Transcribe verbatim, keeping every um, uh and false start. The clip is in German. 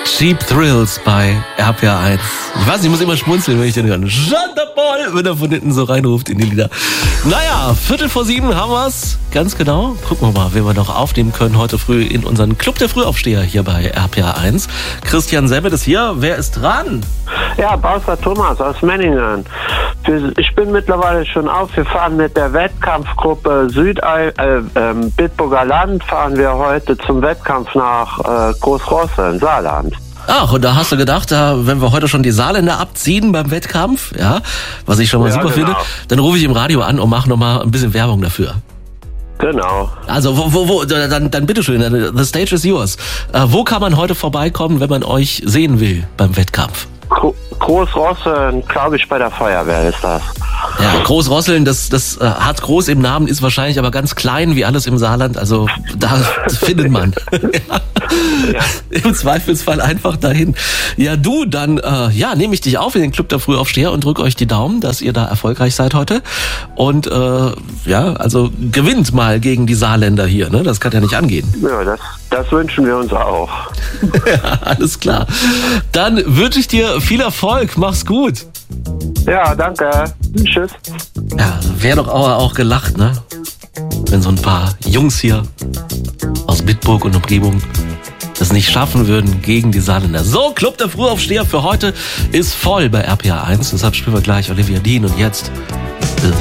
Cheap Thrills bei R P R eins. Ich weiß nicht, ich muss immer schmunzeln, wenn ich den höre. Chantabol, wenn er von hinten so reinruft in die Lieder. Naja, Viertel vor sieben haben wir's. Ganz genau. Gucken wir mal, wen wir noch aufnehmen können heute früh in unseren Club der Frühaufsteher hier bei R P R eins. Christian Semmert ist hier. Wer ist dran? Ja, Bauser Thomas aus Menningen. Ich bin mittlerweile schon aufgefahren mit der Wettkampfgruppe Südei, äh, ähm, Bitburger Land. Fahren wir heute zum Wettkampf nach äh, Großrosse in Saarland. Ach, und da hast du gedacht, da, wenn wir heute schon die Saarländer abziehen beim Wettkampf, ja, was ich schon mal Ja, super genau. finde, dann rufe ich im Radio an und mache nochmal ein bisschen Werbung dafür. Genau. Also, wo, wo, wo, dann, dann bitteschön, the stage is yours. Äh, wo kann man heute vorbeikommen, wenn man euch sehen will beim Wettkampf? Gro- Großrosse, glaube ich, bei der Feuerwehr ist das. Ja, Großrosseln, das, das äh, hat groß im Namen, ist wahrscheinlich aber ganz klein wie alles im Saarland, also da findet man. Ja. Im Zweifelsfall einfach dahin. Ja, du, dann äh, ja, nehme ich dich auf in den Club der Frühaufsteher und drücke euch die Daumen, dass ihr da erfolgreich seid heute. Und äh, ja, also gewinnt mal gegen die Saarländer hier, ne? Das kann ja nicht angehen. Ja, das, das wünschen wir uns auch. Ja, alles klar. Dann wünsche ich dir viel Erfolg, mach's gut. Ja, danke. Tschüss. Ja, wäre doch auch, auch gelacht, ne? Wenn so ein paar Jungs hier aus Bitburg und Umgebung das nicht schaffen würden gegen die Saarländer. So, Club der Frühaufsteher für heute ist voll bei R P R eins. Deshalb spielen wir gleich Olivia Dean und jetzt